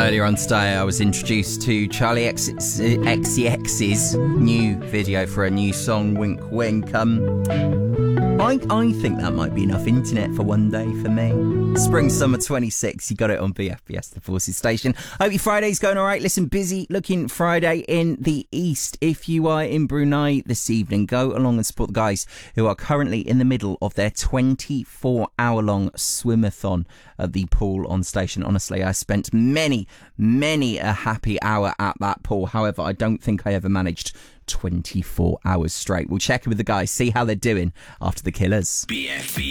Earlier on today, I was introduced to Charlie XCX's new video for a new song, Wink Wink. I think that might be enough internet for one day for me. Spring Summer 26, you got it on BFBS, the Forces station. Hope your Friday's going all right. Listen, busy looking Friday in the East. If you are in Brunei this evening, go along and support the guys who are currently in the middle of their 24-hour-long swimathon at the pool on station. Honestly, I spent many a happy hour at that pool. However, I don't think I ever managed 24 hours straight. We'll check in with the guys, see how they're doing after the Killers. BFBS.